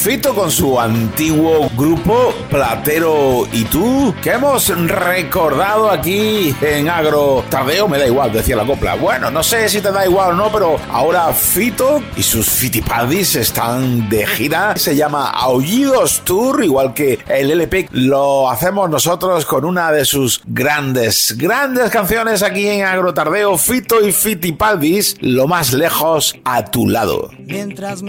Fito con su antiguo grupo Platero y tú, que hemos recordado aquí en Agro Tardeo. Me da igual, decía la copla. Bueno, no sé si te da igual o no, pero ahora Fito y sus Fitipaldis están de gira. Se llama Aullidos Tour, igual que el LP lo hacemos nosotros con una de sus grandes canciones aquí en Agro Tardeo. Fito y Fitipaldis, lo más lejos a tu lado. Mientras